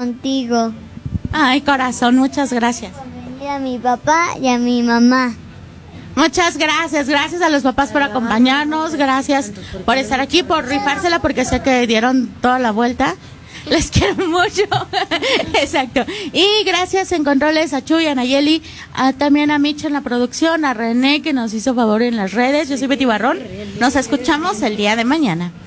contigo. Ay, corazón, muchas gracias. Y a mi papá y a mi mamá. Muchas gracias, gracias a los papás por acompañarnos, gracias por estar aquí, por rifársela, porque sé que dieron toda la vuelta. Les quiero mucho. Exacto. Y gracias en controles a Chuy, a Nayeli, también a Mitch en la producción, a René que nos hizo favor en las redes. Yo soy Betty Barrón. Nos escuchamos el día de mañana.